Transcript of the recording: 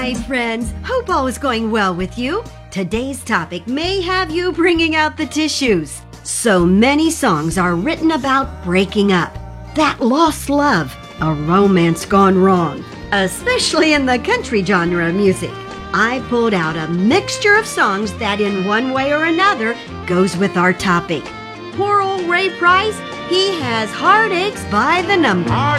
Hi, friends. Hope all is going well with you. Today's topic may have you bringing out the tissues. So many songs are written about breaking up, that lost love, a romance gone wrong, especially in the country genre of music. I pulled out a mixture of songs that in one way or another goes with our topic. Poor old Ray Price, he has heartaches by the number.